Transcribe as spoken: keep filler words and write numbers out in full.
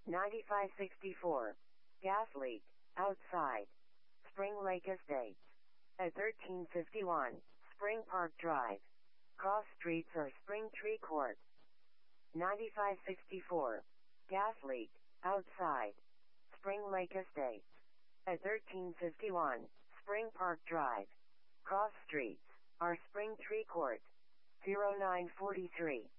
ninety-five sixty-four. Gas leak, outside. Spring Lake Estates. At thirteen fifty-one, Spring Park Drive. Cross streets or Spring Tree Court. ninety-five sixty-four. Gas leak, outside. Spring Lake Estates. At thirteen fifty-one, Spring Park Drive. Cross streets, or Spring Tree Court. zero nine forty-three.